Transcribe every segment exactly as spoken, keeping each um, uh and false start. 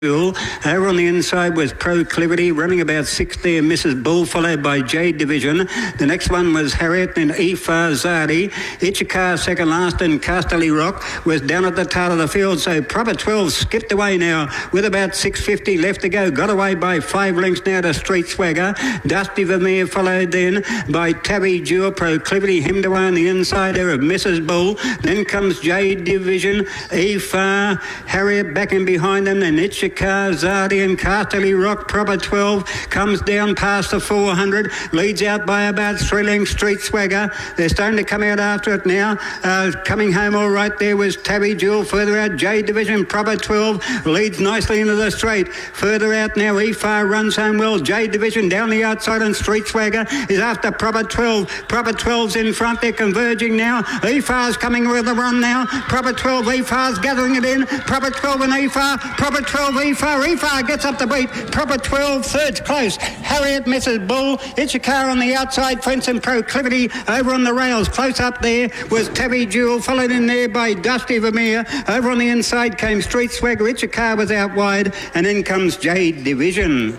Over on the inside was Proclivity, running about six there, Missus Bull, followed by J Division. The next one was Harriet and Ifar Zadi. Ichikar second last, and Casterly Rock was down at the tail of the field. So Proper twelve skipped away now with about six fifty left to go. Got away by five lengths now to Street Swagger. Dusty Vermeer followed then by Tabby Jewel. Proclivity hemmed away on the inside there of Missus Bull. Then comes J Division, Ifar, Harriet back in behind them, and Ichikar Zadi and Casterly Rock. Proper twelve comes down past the four hundred, leads out by about three lengths. Street Swagger, they're starting to come out after it now. Uh, coming home all right there was Tabby Jewel. Further out J Division. Proper twelve leads nicely into the straight. Further out now Ifar runs home well. J Division down the outside, and Street Swagger is after Proper twelve. Proper twelve's in front, they're converging now. Ifar's coming with the run now. Proper twelve, Ifar's gathering it in. Proper twelve and Ifar. Proper twelve, Ifar. Ifar gets up the beat. Proper twelve, third's close. Harriet, Missus Bull, Ichikar on the outside, Fence and Proclivity over on the rails. Close up there was Tabby Jewel, followed in there by Dusty Vermeer. Over on the inside came Street Swagger. Ichikar was out wide, and then comes J Division.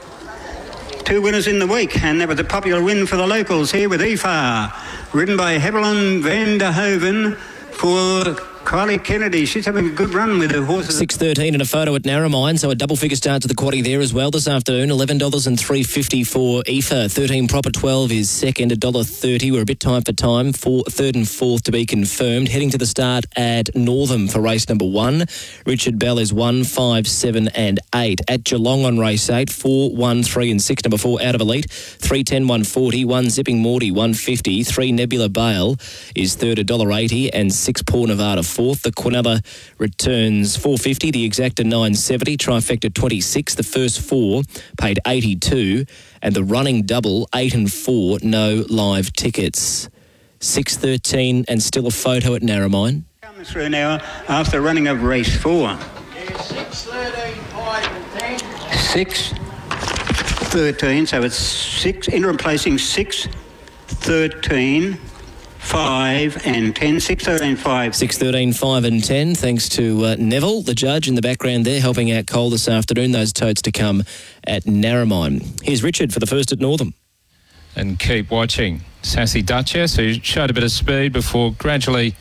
Two winners in the week, and that was a popular win for the locals here with Ifar, ridden by Hevelin van der Hoven for Kylie Kennedy. She's having a good run with her horses. six thirteen in a photo at Narromine, so a double figure start to the quaddie there as well this afternoon. eleven dollars and three fifty for Ifar. thirteen Proper twelve is second, one dollar thirty. We're a bit tight for time. For third and fourth to be confirmed. Heading to the start at Northam for race number one. Richard Bell is one, five, seven and eight. At Geelong on race eight, four, one, three and six. Number four out of Elite. three, ten, one forty. one Zipping Morty, one fifty. three Nebula Bale is third, one dollar eighty. And six Poor Nevada fourth. The Quinella returns four fifty, the Exacta nine seventy, Trifecta twenty-six. The first four paid eighty-two, and the running double eight and four, no live tickets. six thirteen and still a photo at Narromine. Comes through now after running of race four. six, thirteen, five and ten. six thirteen, so it's six, interim placing six, thirteen, five and ten. six, thirteen, five. six, thirteen, five and ten, thanks to uh, Neville, the judge in the background there, helping out Cole this afternoon. Those totes to come at Narromine. Here's Richard for the first at Northam. And keep watching. Sassy Duchess, who showed a bit of speed before gradually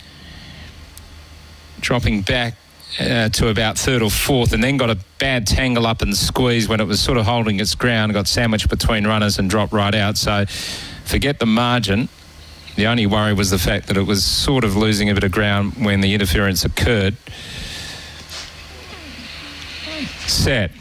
dropping back uh, to about third or fourth, and then got a bad tangle up and squeeze when it was sort of holding its ground, got sandwiched between runners and dropped right out. So forget the margin. The only worry was the fact that it was sort of losing a bit of ground when the interference occurred. Set.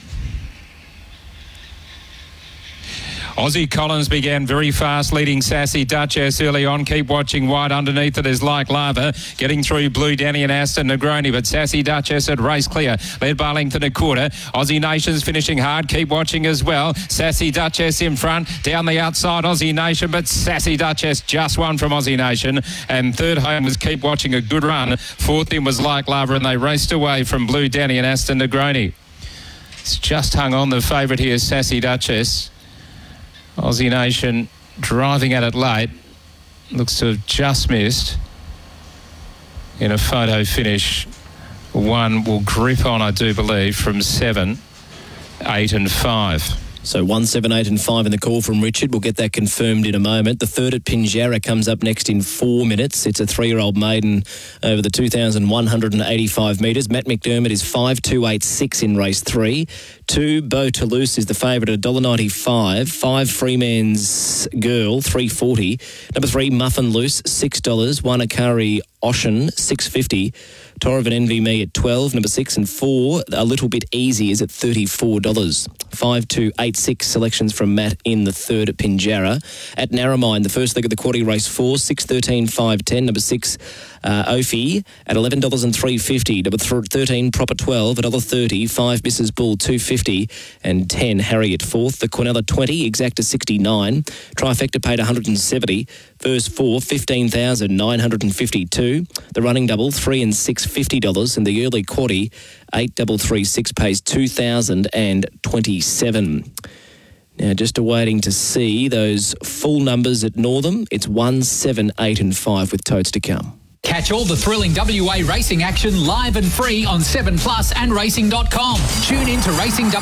Aussie Collins began very fast, leading Sassy Duchess early on. Keep watching. Wide underneath it is Like Lava, getting through Blue Danny and Aston Negroni, but Sassy Duchess at race clear, led by length and a quarter. Aussie Nation's finishing hard. Keep watching as well. Sassy Duchess in front, down the outside Aussie Nation, but Sassy Duchess just won from Aussie Nation. And third home was Keep Watching, a good run. Fourth in was Like Lava, and they raced away from Blue Danny and Aston Negroni. It's just hung on. The favourite here is Sassy Duchess. Aussie Nation driving at it late. Looks to have just missed. In a photo finish, one will grip on, I do believe, from seven, eight and five. So one, seven, eight and five in the call from Richard. We'll get that confirmed in a moment. The third at Pinjarra comes up next in four minutes. It's a three-year-old maiden over the two thousand one hundred eighty-five metres. Matt McDermott is five two eight six in race three. Two, Beau Toulouse is the favourite at one dollar ninety-five. Five, Freeman's Girl, three forty. Number three, Muffin Loose, six dollars. One, Akari Oshin, six fifty. Torrivan Envy Me at twelve. Number six and four, A Little Bit Easy is at thirty-four dollars. Five, two, eight, six selections from Matt in the third at Pinjarra. At Narromine, the first leg of the quaddie race four, six, thirteen, five, ten. Number six, uh, Ophi at eleven dollars and three fifty. Number thirteen, Proper twelve at one dollar thirty. Five, Missus Bull, two fifty. And ten, Harriet fourth. The Quinella twenty, Exacta sixty-nine. Trifecta paid one hundred seventy. First four, fifteen thousand nine hundred fifty-two. The running double, three and six, fifty dollars. And the early quaddie, eight double three six, pays two thousand twenty-seven. Now, just awaiting to see those full numbers at Northam. It's one, seven, eight and five with totes to come. Catch all the thrilling W A racing action live and free on seven plus and racing dot com. Tune in to Racing